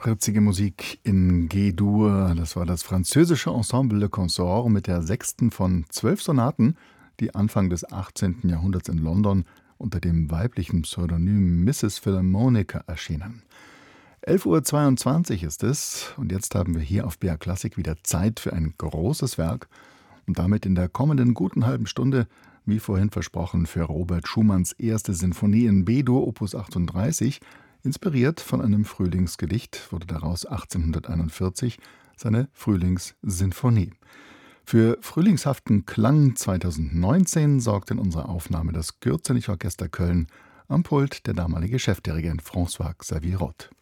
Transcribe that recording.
Spritzige Musik in G-Dur, das war das französische Ensemble Le Consort mit der sechsten von 12 Sonaten, die Anfang des 18. Jahrhunderts in London unter dem weiblichen Pseudonym Mrs. Philharmonica erschienen. 11:22 Uhr ist es und jetzt haben wir hier auf BR Klassik wieder Zeit für ein großes Werk und damit in der kommenden guten halben Stunde, wie vorhin versprochen, für Robert Schumanns erste Sinfonie in B-Dur Opus 38. Inspiriert von einem Frühlingsgedicht wurde daraus 1841 seine Frühlingssinfonie. Für frühlingshaften Klang 2019 sorgte in unserer Aufnahme das Gürzenich Orchester Köln, am Pult der damalige Chefdirigent François-Xavier Roth.